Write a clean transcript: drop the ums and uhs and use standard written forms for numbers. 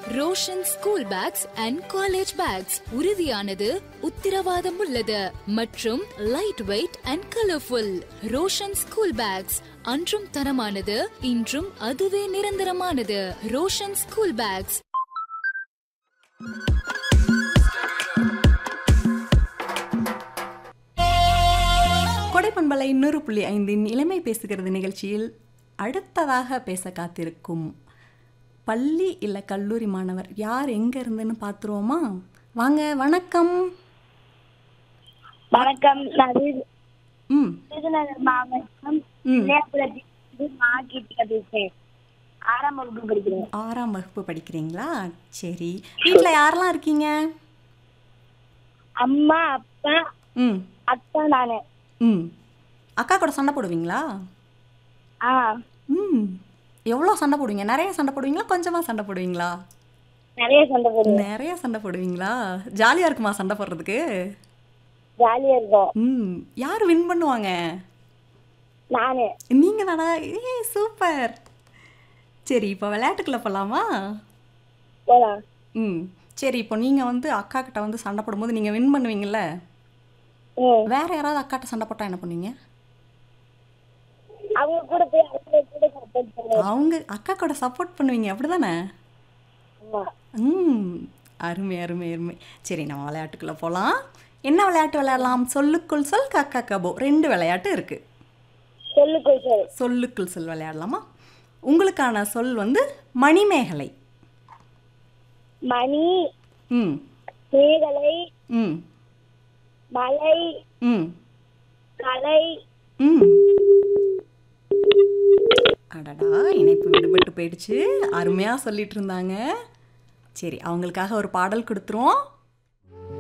Roshan school packs and college bags உறுதியானது, உத்தரவாதம் உள்ளது மற்றும் light weight and colourful. Roshan school packs அன்றும் தரமானது, இன்றும் அதுவே நிரந்தரமானது. Roshan school packs. கொடைப்பண்பலை 100.5 இளமை பேசுகிறது நிகழ்ச்சியில் அடுத்ததாக பேச காத்திருக்கும் பள்ளி இல்லை கல்லூரி மாணவர் யார் எங்க இருந்துன்னு பார்த்துருவோமா? வாங்க. வணக்கம். வணக்கம். ம் விருதுநகர் மாவட்டம் ஆறாம் வகுப்பு படிக்கிறேன். 6ஆம் வகுப்பு படிக்கிறீங்களா? சரி. வீட்டில் யாரெல்லாம் இருக்கீங்க? அம்மா, அப்பா, ம் அக்கா, நானு. ம் அக்கா கூட சண்டை போடுவீங்களா? ஆ, ம் எவ்வளோ சண்டை போடுவீங்க? நிறைய சண்டை போடுவீங்களா, கொஞ்சமாக சண்டை போடுவீங்களா? நிறைய சண்டை போடுவேன். நிறைய சண்டை போடுவீங்களா? ஜாலியாக இருக்குமா சண்டை போடுறதுக்கு? ஜாலியா இருக்கும். ம் யார் வின் பண்ணுவாங்க? நானு. நீங்கள் தானா? சூப்பர். சரி, இப்போ விளையாட்டுக்குள்ளே போகலாமா? போலாம். ம் சரி, இப்போ நீங்கள் வந்து அக்கா கிட்ட வந்து சண்டை போடும்போது நீங்கள் வின் பண்ணுவீங்கல்ல, வேற யாராவது அக்காட்ட சண்டை போட்டால் என்ன பண்ணுவீங்க? அவங்க கூட போய் அவங்க கூட சப்போர்ட் பண்ணுவேன். அவங்க அக்கா கூட சப்போர்ட் பண்ணுவீங்க, அப்படிதானே? ஆமா. ம் அருமை அருமை அருமை. சரி, நம்ம விளையாட்டுக்குள்ளே போகலாம். என்ன விளையாட்டு விளையாடலாம்? சொல்லுக்குள் சொல், கக்கா கபோ, 2 விளையாட்டு இருக்குது. சொல்லுக்குள் சொல். சொல்லுக்குள் சொல் விளையாடலாமா? உங்களுக்கான சொல் வந்து மணிமேகலை. மணி, ம் மேகலை, ம் மலை, ம் கலை. ம் அடடா, இணைப்பு விடுபட்டு போயிடுச்சு. அருமையாக சொல்லிட்டு இருந்தாங்க. சரி, அவங்களுக்காக ஒரு பாடல் கொடுத்துருவோம்.